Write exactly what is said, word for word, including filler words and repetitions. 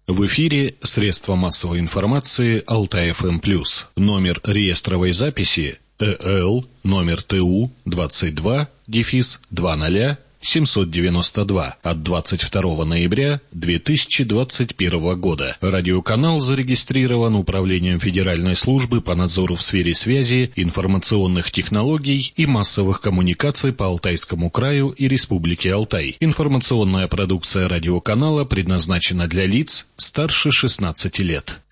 В эфире средства массовой информации Алтай-эф эм плюс. Номер реестровой записи э эл номер тэ у двадцать два дефис двадцать семьсот девяносто два от двадцать второго ноября две тысячи двадцать первого года. Радиоканал зарегистрирован Управлением Федеральной службы по надзору в сфере связи, информационных технологий и массовых коммуникаций по Алтайскому краю и Республике Алтай. Информационная продукция радиоканала предназначена для лиц старше шестнадцати лет.